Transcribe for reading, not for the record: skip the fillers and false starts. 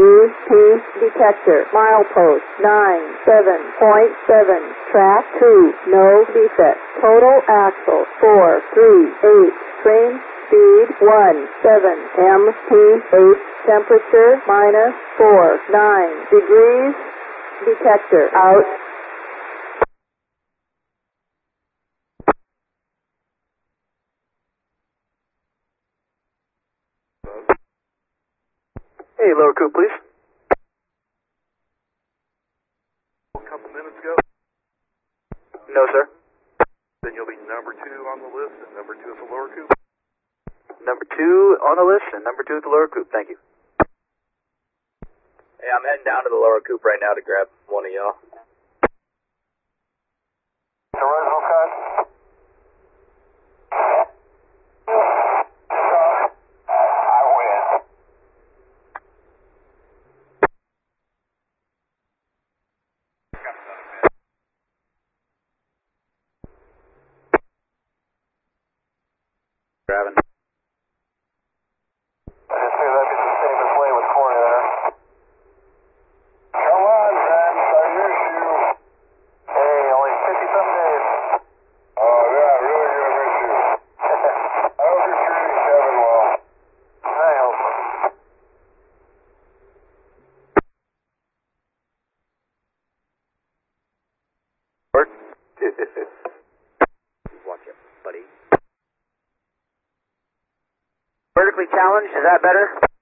ET detector. Milepost 97.7. Track 2. No defect. Total axle 438. Train speed 17 mph. Temperature -49 degrees. Detector out. Hey, lower coop, please. A couple minutes ago, No, sir. then you'll be number 2 on the list, and number 2 is the lower coop. Number 2 on the list, and number 2 at the lower coop. Thank you. Hey, I'm heading down to the lower coop right now to grab one of y'all. Driving. Watch it, buddy. Vertically challenged, is that better?